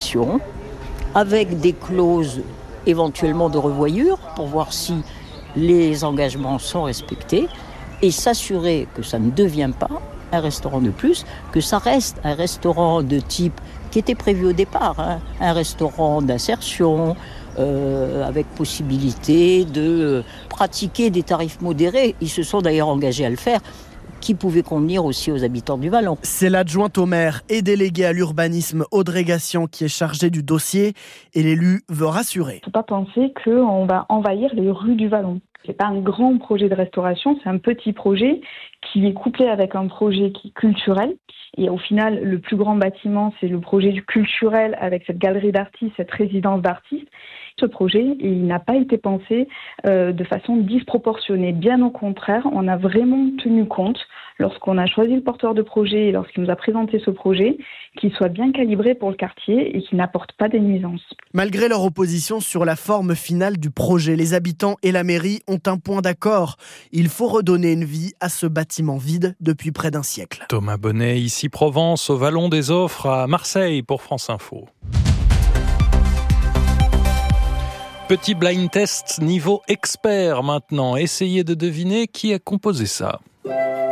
conditions, avec des clauses éventuellement de revoyure pour voir si les engagements sont respectés et s'assurer que ça ne devient pas un restaurant de plus, que ça reste un restaurant de type qui était prévu au départ, un restaurant d'insertion, avec possibilité de pratiquer des tarifs modérés. Ils se sont d'ailleurs engagés à le faire, qui pouvait convenir aussi aux habitants du Vallon. C'est l'adjointe au maire et déléguée à l'urbanisme Audrey Gassian qui est chargée du dossier et l'élu veut rassurer. Il ne faut pas penser qu'on va envahir les rues du Vallon. Ce n'est pas un grand projet de restauration, c'est un petit projet qui est couplé avec un projet qui est culturel. Et au final, le plus grand bâtiment, c'est le projet du culturel avec cette galerie d'artistes, cette résidence d'artistes. Ce projet, il n'a pas été pensé de façon disproportionnée. Bien au contraire, on a vraiment tenu compte, lorsqu'on a choisi le porteur de projet et lorsqu'il nous a présenté ce projet, qu'il soit bien calibré pour le quartier et qu'il n'apporte pas des nuisances. Malgré leur opposition sur la forme finale du projet, les habitants et la mairie ont un point d'accord. Il faut redonner une vie à ce bâtiment vide depuis près d'un siècle. Thomas Bonnet, ici Provence, au Vallon des Offres à Marseille pour France Info. Petit blind test niveau expert maintenant. Essayez de deviner qui a composé ça.